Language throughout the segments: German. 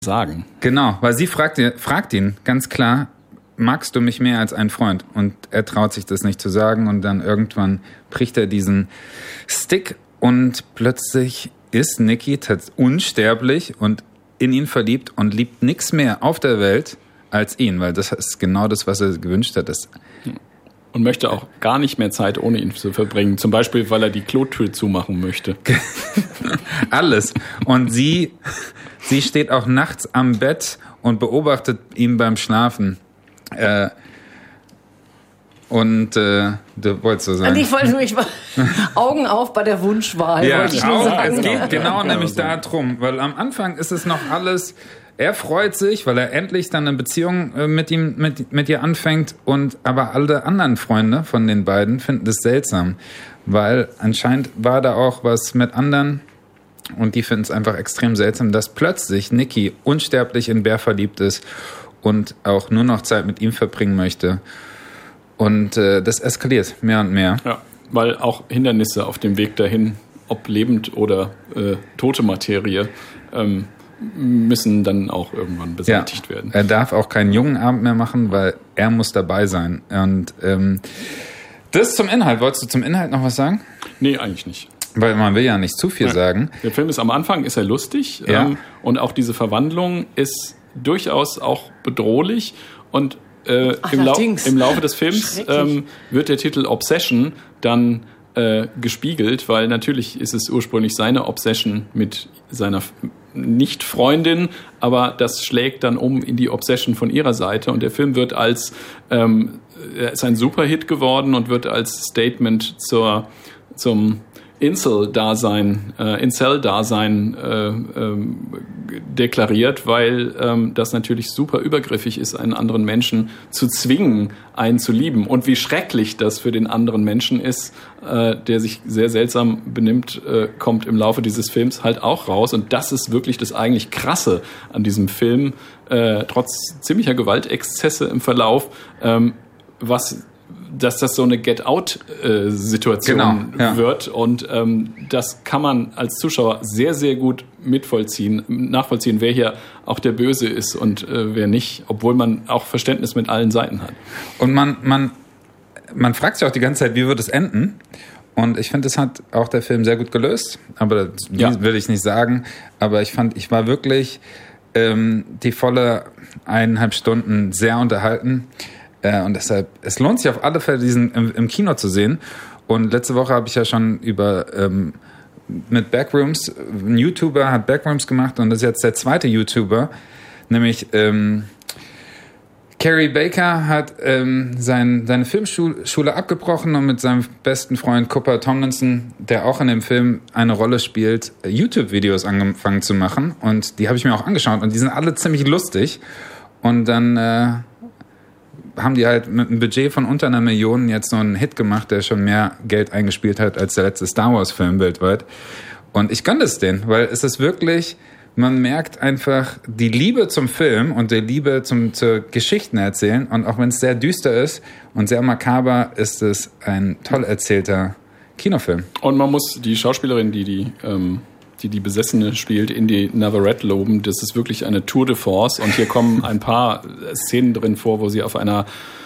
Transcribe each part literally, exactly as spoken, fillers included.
sagen. Genau, weil sie fragt, fragt ihn ganz klar, magst du mich mehr als ein Freund? Und er traut sich das nicht zu sagen und dann irgendwann bricht er diesen Stick und plötzlich ist Nicky unsterblich und in ihn verliebt und liebt nichts mehr auf der Welt als ihn, weil das ist genau das, was er gewünscht hat. Das und möchte auch gar nicht mehr Zeit ohne ihn zu verbringen. Zum Beispiel, weil er die Klotür zumachen möchte. Alles. Und sie, sie steht auch nachts am Bett und beobachtet ihn beim Schlafen. Äh, und äh, du wolltest so sagen. Ich wollte nur, ich war Augen auf bei der Wunschwahl. Ja, wollte ich nur Augen, sagen. es geht genau nämlich darum, weil am Anfang ist es noch alles. Er freut sich, weil er endlich dann eine Beziehung mit ihm, mit, mit ihr anfängt. Und aber alle anderen Freunde von den beiden finden das seltsam, weil anscheinend war da auch was mit anderen und die finden es einfach extrem seltsam, dass plötzlich Nicky unsterblich in Bear verliebt ist und auch nur noch Zeit mit ihm verbringen möchte. Und äh, das eskaliert mehr und mehr. Ja, weil auch Hindernisse auf dem Weg dahin, ob lebend oder äh, tote Materie, ähm, müssen dann auch irgendwann beseitigt ja, werden. Er darf auch keinen jungen Abend mehr machen, weil er muss dabei sein. Und ähm, das zum Inhalt. Wolltest du zum Inhalt noch was sagen? Nee, eigentlich nicht. Weil man will ja nicht zu viel ja. sagen. Der Film ist am Anfang, ist er lustig. Ja. Ähm, und auch diese Verwandlung ist durchaus auch bedrohlich. Und äh, Ach, im, Lau- im Laufe des Films ähm, wird der Titel Obsession dann äh, gespiegelt, weil natürlich ist es ursprünglich seine Obsession mit seiner Nicht-Freundin, aber das schlägt dann um in die Obsession von ihrer Seite und der Film wird als, ähm, er ist ein Superhit geworden und wird als Statement zur, zum Incel-Dasein, äh, Incel-Dasein äh, ähm, deklariert, weil ähm, das natürlich super übergriffig ist, einen anderen Menschen zu zwingen, einen zu lieben. Und wie schrecklich das für den anderen Menschen ist, äh, der sich sehr seltsam benimmt, äh, kommt im Laufe dieses Films halt auch raus. Und das ist wirklich das eigentlich Krasse an diesem Film, äh, trotz ziemlicher Gewaltexzesse im Verlauf, ähm, was dass das so eine Get-Out-Situation genau, ja. wird und ähm, das kann man als Zuschauer sehr, sehr gut mitvollziehen, nachvollziehen, wer hier auch der Böse ist und äh, wer nicht, obwohl man auch Verständnis mit allen Seiten hat. Und man, man, man fragt sich auch die ganze Zeit, wie wird es enden? Und ich finde, das hat auch der Film sehr gut gelöst, aber das ja. will ich nicht sagen, aber ich fand, ich war wirklich ähm, die volle eineinhalb Stunden sehr unterhalten. Und deshalb, es lohnt sich auf alle Fälle, diesen im, im Kino zu sehen. Und letzte Woche habe ich ja schon über ähm, mit Backrooms, ein YouTuber hat Backrooms gemacht und das ist jetzt der zweite YouTuber, nämlich ähm, Carrie Baker hat ähm, sein, seine Filmschule abgebrochen und mit seinem besten Freund Cooper Tomlinson, der auch in dem Film eine Rolle spielt, YouTube-Videos angefangen zu machen. Und die habe ich mir auch angeschaut und die sind alle ziemlich lustig. Und dann äh, haben die halt mit einem Budget von unter einer Million jetzt so einen Hit gemacht, der schon mehr Geld eingespielt hat als der letzte Star Wars Film weltweit. Und ich gönne es denen, weil es ist wirklich, man merkt einfach die Liebe zum Film und die Liebe zum zur Geschichten erzählen. Und auch wenn es sehr düster ist und sehr makaber, ist es ein toll erzählter Kinofilm. Und man muss die Schauspielerin, die die ähm die die Besessene spielt, Indy Navarrete loben. Das ist wirklich eine Tour de force. Und hier kommen ein paar Szenen drin vor, wo sie auf einer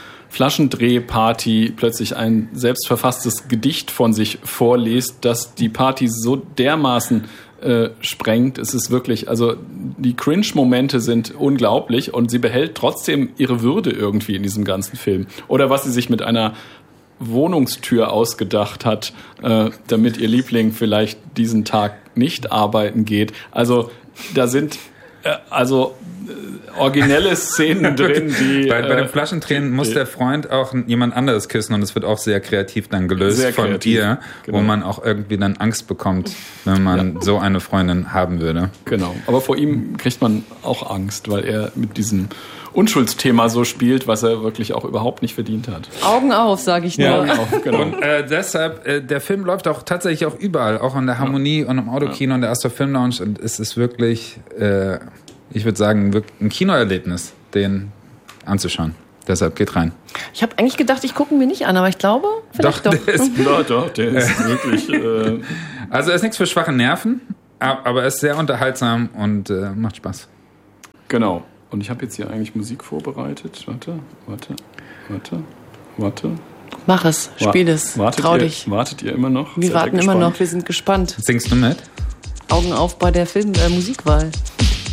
Flaschendrehparty plötzlich ein selbstverfasstes Gedicht von sich vorliest, das die Party so dermaßen äh, sprengt. Es ist wirklich, also die Cringe-Momente sind unglaublich und sie behält trotzdem ihre Würde irgendwie in diesem ganzen Film. Oder was sie sich mit einer Wohnungstür ausgedacht hat, äh, damit ihr Liebling vielleicht diesen Tag nicht arbeiten geht. Also da sind äh, also äh, originelle Szenen drin, die... Bei, bei den äh, Flaschentränen muss der Freund auch jemand anderes küssen und es wird auch sehr kreativ dann gelöst sehr von kreativ, dir, genau. Wo man auch irgendwie dann Angst bekommt, wenn man ja. so eine Freundin haben würde. Genau, aber vor ihm kriegt man auch Angst, weil er mit diesem Unschuldsthema so spielt, was er wirklich auch überhaupt nicht verdient hat. Augen auf, sage ich nur. Ja, Augen auf, genau. Und äh, deshalb, äh, der Film läuft auch tatsächlich auch überall, auch in der Harmonie ja. und im Autokino ja. und der Astor Film Lounge. Und es ist wirklich, äh, ich würde sagen, ein Kinoerlebnis, den anzuschauen. Deshalb geht rein. Ich habe eigentlich gedacht, ich gucke ihn mir nicht an, aber ich glaube, vielleicht doch. doch. Der ist, ja, doch, der ist wirklich... Äh also er ist nichts für schwache Nerven, aber er ist sehr unterhaltsam und äh, macht Spaß. Genau. Und ich habe jetzt hier eigentlich Musik vorbereitet. Warte, warte, warte, warte. Mach es, spiel es, wartet trau ihr, dich. Wartet ihr immer noch? Wir Seid warten ihr immer gespannt? noch, wir sind gespannt. Singst du mit? Augen auf bei der Film äh, Musikwahl.